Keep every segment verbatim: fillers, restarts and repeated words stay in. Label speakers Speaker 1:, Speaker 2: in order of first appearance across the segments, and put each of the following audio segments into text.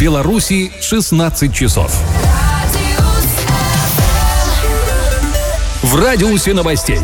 Speaker 1: Беларуси шестнадцать часов. В радиусе новостей.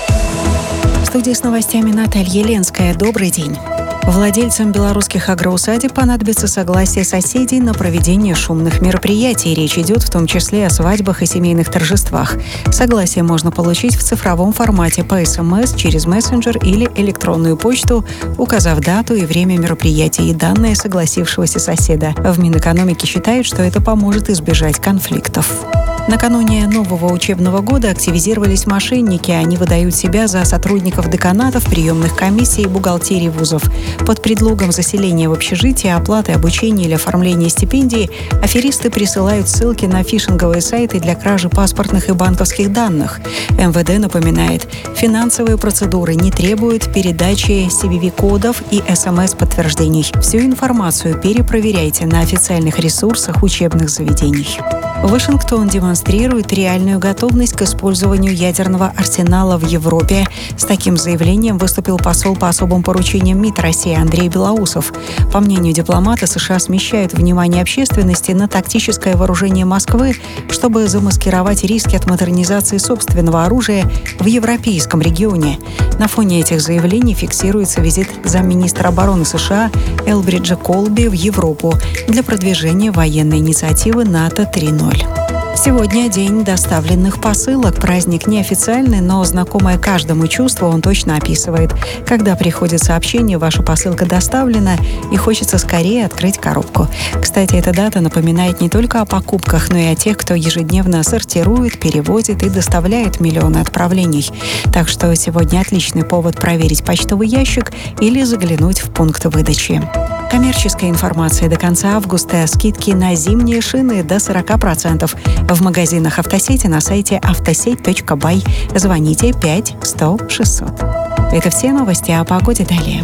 Speaker 2: В студии с новостями Наталья Ленская. Добрый день. Владельцам белорусских агроусадеб понадобится согласие соседей на проведение шумных мероприятий. Речь идет в том числе о свадьбах и семейных торжествах. Согласие можно получить в цифровом формате по эс эм эс, через мессенджер или электронную почту, указав дату и время мероприятия и данные согласившегося соседа. В Минэкономики считают, что это поможет избежать конфликтов. Накануне нового учебного года активизировались мошенники. Они выдают себя за сотрудников деканатов, приемных комиссий и бухгалтерий вузов. Под предлогом заселения в общежитие, оплаты обучения или оформления стипендий аферисты присылают ссылки на фишинговые сайты для кражи паспортных и банковских данных. эм вэ дэ напоминает, финансовые процедуры не требуют передачи си ви ви-кодов и эс эм эс-подтверждений. Всю информацию перепроверяйте на официальных ресурсах учебных заведений. Вашингтон демонстрирует реальную готовность к использованию ядерного арсенала в Европе. С таким заявлением выступил посол по особым поручениям МИД России Андрей Белоусов. По мнению дипломата, США смещают внимание общественности на тактическое вооружение Москвы, чтобы замаскировать риски от модернизации собственного оружия в европейском регионе. На фоне этих заявлений фиксируется визит замминистра обороны США Элбриджа Колби в Европу для продвижения военной инициативы НАТО три ноль. Сегодня день доставленных посылок. Праздник неофициальный, но знакомое каждому чувство он точно описывает. Когда приходит сообщение, ваша посылка доставлена, и хочется скорее открыть коробку. Кстати, эта дата напоминает не только о покупках, но и о тех, кто ежедневно сортирует, перевозит и доставляет миллионы отправлений. Так что сегодня отличный повод проверить почтовый ящик или заглянуть в пункт выдачи. Коммерческая информация до конца августа. Скидки на зимние шины до сорок процентов. В магазинах автосети на сайте автосеть точка бай. Звоните пять сто шестьсот. Это все новости о погоде далее.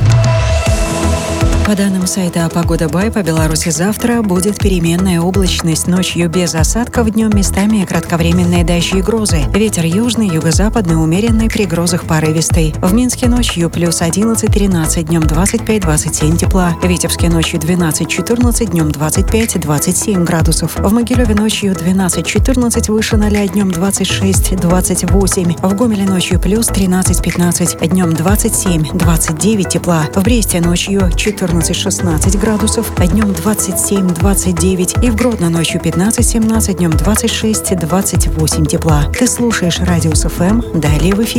Speaker 2: По данным сайта «Погода Бай», по Беларуси завтра будет переменная облачность. Ночью без осадков, днем местами кратковременные дожди и грозы. Ветер южный, юго-западный, умеренный, при грозах порывистый. В Минске ночью плюс одиннадцать-тринадцать, днем двадцать пять-двадцать семь тепла. В Витебске ночью двенадцать-четырнадцать, днем двадцать пять-двадцать семь градусов. В Могилеве ночью двенадцать-четырнадцать, выше ноля, днем двадцать шесть-двадцать восемь. В Гомеле ночью плюс тринадцать-пятнадцать, днем двадцать семь-двадцать девять тепла. В Бресте ночью четырнадцать-шестнадцать градусов, а днем двадцать семь-двадцать девять. И в Гродно ночью пятнадцать-семнадцать, днем двадцать шесть-двадцать восемь тепла. Ты слушаешь Радиус эф эм. Далее в эфире